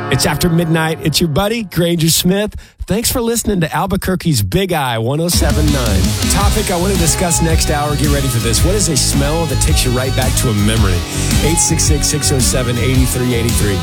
It's after midnight. It's your buddy, Granger Smith. Thanks for listening to Albuquerque's Big Eye 107.9. Topic I want to discuss next hour. Get ready for this. What is a smell that takes you right back to a memory? 866-607-8383.